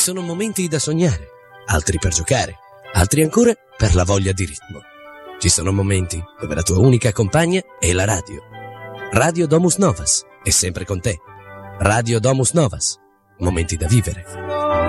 sono momenti da sognare, altri per giocare, altri ancora per la voglia di ritmo. Ci sono momenti dove la tua unica compagna è la radio. Radio Domus Novas è sempre con te. Radio Domus Novas. Momenti da vivere.